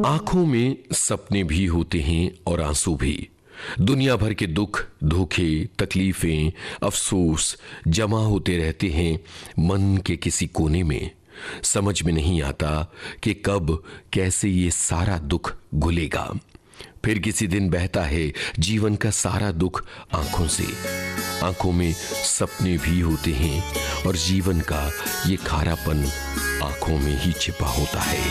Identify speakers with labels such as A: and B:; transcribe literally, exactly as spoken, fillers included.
A: आंखों में सपने भी होते हैं और आंसू भी। दुनिया भर के दुख, धोखे, तकलीफें, अफसोस जमा होते रहते हैं मन के किसी कोने में। समझ में नहीं आता कि कब कैसे ये सारा दुख घुलेगा। फिर किसी दिन बहता है जीवन का सारा दुख आंखों से। आंखों में सपने भी होते हैं और जीवन का ये खारापन आंखों में ही छिपा होता है।